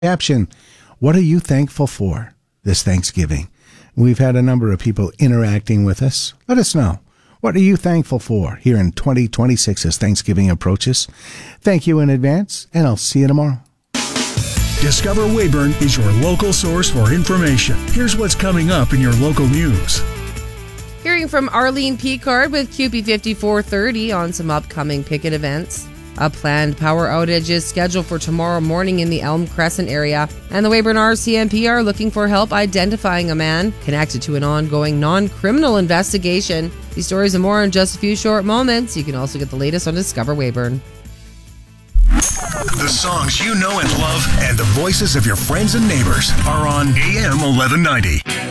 Caption, what are you thankful for this Thanksgiving? We've had a number of people interacting with us. Let us know. What are you thankful for here in 2026 as Thanksgiving approaches? Thank you in advance, and I'll see you tomorrow. Discover Weyburn is your local source for information. Here's what's coming up in your local news. Hearing from Arlene Picard with QP 5430 on some upcoming picket events. A planned power outage is scheduled for tomorrow morning in the Elm Crescent area, and the Weyburn RCMP are looking for help identifying a man connected to an ongoing non-criminal investigation. These stories and more in just a few short moments. You can also get the latest on Discover Weyburn. The songs you know and love and the voices of your friends and neighbors are on AM 1190.